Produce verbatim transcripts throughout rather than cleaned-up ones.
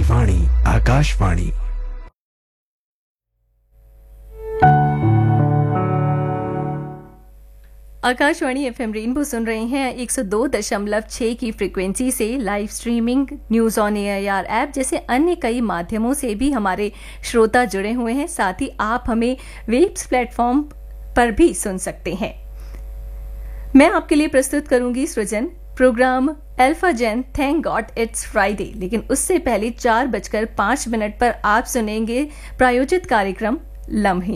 वाणी Akashvani. Akashvani FM rainbow सुन रहे हैं एक सौ दो दशमलव छह की फ्रीक्वेंसी से। Live streaming, news on AIR app जैसे अन्य कई माध्यमों से भी हमारे श्रोता जुड़े हुए हैं। साथ ही आप हमें वेब्स प्लेटफॉर्म पर भी सुन सकते हैं। मैं आपके लिए प्रस्तुत करूंगी सृजन programme alpha gen thank God it's Friday. लेकिन उससे पहले चार बजकर पांच मिनट पर आप सुनेंगे प्रायोजित कार्यक्रम लम्हे।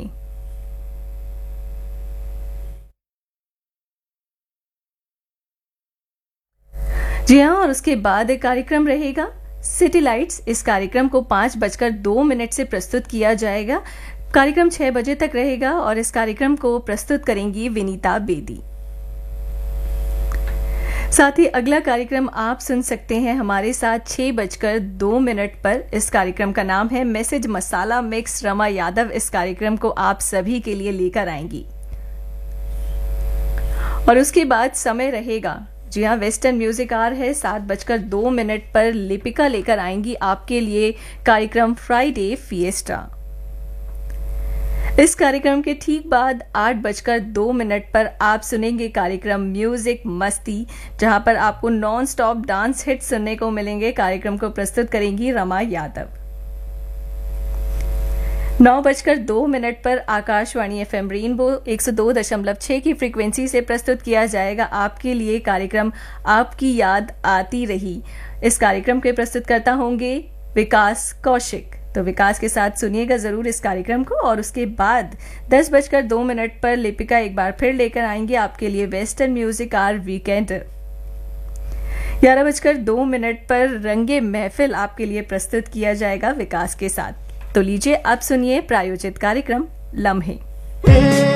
जी हाँ, और उसके बाद एक कार्यक्रम रहेगा सिटी लाइट्स। इस कार्यक्रम को पांच बजकर दो मिनट से प्रस्तुत किया जाएगा। कार्यक्रम छह बजे तक रहेगा और इस कार्यक्रम को प्रस्तुत करेंगी विनीता बेदी। साथ ही अगला कार्यक्रम आप सुन सकते हैं हमारे साथ छह बजकर दो मिनट पर। इस कार्यक्रम का नाम है मैसेज मसाला मिक्स। रमा यादव इस कार्यक्रम को आप सभी के लिए लेकर आएंगी। और उसके बाद समय रहेगा, जी हाँ, वेस्टर्न म्यूजिक आर है। सात बजकर दो मिनट पर लिपिका लेकर आएंगी आपके लिए कार्यक्रम फ्राइडे फिएस्टा। इस कार्यक्रम के ठीक बाद आठ बजकर दो मिनट पर आप सुनेंगे कार्यक्रम म्यूजिक मस्ती, जहां पर आपको नॉन स्टॉप डांस हिट सुनने को मिलेंगे। कार्यक्रम को प्रस्तुत करेंगी रमा यादव। नौ बजकर दो मिनट पर आकाशवाणी एफएम रेनबो एक सौ दो दशमलव छह की फ्रीक्वेंसी से प्रस्तुत किया जाएगा आपके लिए कार्यक्रम आपकी याद आती रही। इस कार्यक्रम के प्रस्तुतकर्ता होंगे विकास कौशिक। तो विकास के साथ सुनिएगा जरूर इस कार्यक्रम को। और उसके बाद दस बजकर दो मिनट पर लिपिका एक बार फिर लेकर आएंगे आपके लिए वेस्टर्न म्यूजिक आर वीकेंड। ग्यारह बजकर दो मिनट पर रंगे महफिल आपके लिए प्रस्तुत किया जाएगा विकास के साथ। तो लीजिए आप सुनिए प्रायोजित कार्यक्रम लम्हे।